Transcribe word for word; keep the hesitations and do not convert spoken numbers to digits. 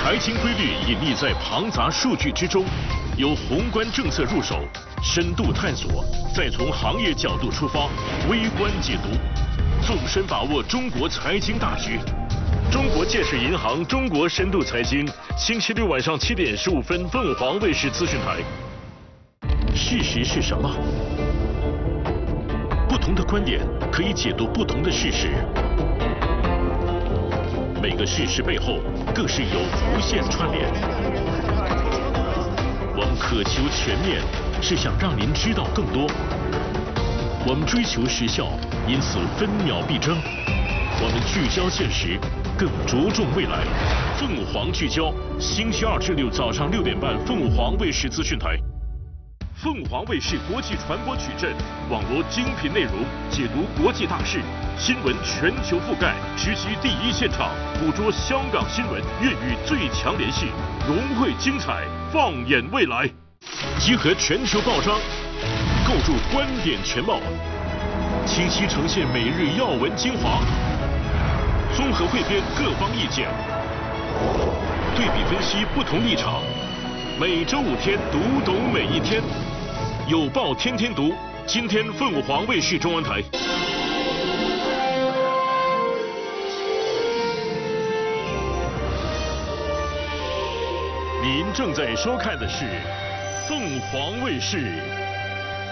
财经规律隐匿在庞杂数据之中，由宏观政策入手，深度探索，再从行业角度出发，微观解读，纵深把握中国财经大局。中国建设银行中国深度财经，星期六晚上七点十五分，凤凰卫视资讯台。事实是什么？不同的观点可以解读不同的事实，每个事实背后更是有无限串联。我们渴求全面，是想让您知道更多。我们追求时效，因此分秒必争。我们聚焦现实，更着重未来。凤凰聚焦，星期二至六早上六点半，凤凰卫视资讯台。凤凰卫视国际传播矩阵，网罗精品内容，解读国际大事，新闻全球覆盖，直击第一现场，捕捉香港新闻，粤语最强联系，融汇精彩，放眼未来，集合全球报章，构筑观点全貌，清晰呈现每日要闻精华，综合汇编各方意见，对比分析不同立场。每周五天，读懂每一天，有报天天读。今天凤凰卫视中文台。您正在收看的是凤凰卫视